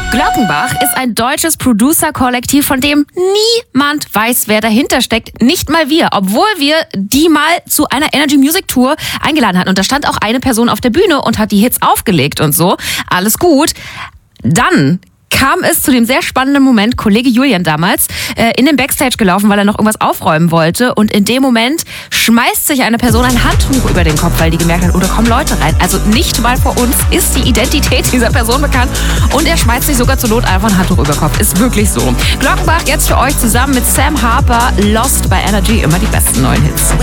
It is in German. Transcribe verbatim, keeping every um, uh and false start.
Glockenbach ist ein deutsches Producer-Kollektiv, von dem niemand weiß, wer dahinter steckt. Nicht mal wir, obwohl wir die mal zu einer Energy Music Tour eingeladen hatten. Und da stand auch eine Person auf der Bühne und hat die Hits aufgelegt und so. Alles gut. Dann kam es zu dem sehr spannenden Moment, Kollege Julian damals, äh, in den Backstage gelaufen, weil er noch irgendwas aufräumen wollte. Und in dem Moment schmeißt sich eine Person ein Handtuch über den Kopf, weil die gemerkt hat, oh, da kommen Leute rein. Also nicht mal vor uns ist die Identität dieser Person bekannt. Und er schmeißt sich sogar zur Not einfach ein Handtuch über den Kopf. Ist wirklich so. Glockenbach jetzt für euch zusammen mit Sam Harper, Lost bei Energy. Immer die besten neuen Hits.